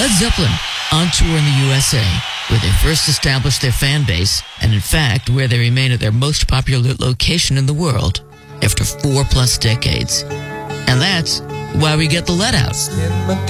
Led Zeppelin, on tour in the USA, where they first established their fan base, and in fact, where they remain at their most popular location in the world after 4+ decades. And that's why we get the let out.